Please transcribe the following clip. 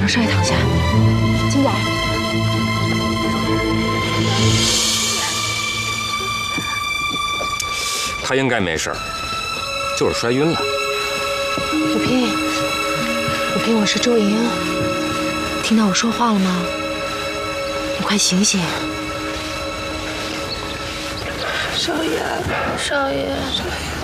让少爷躺下。金仔， 他应该没事，就是摔晕了。 鲁平，鲁平，我是周莹，听到我说话了吗？你快醒醒！ 少爷，少爷。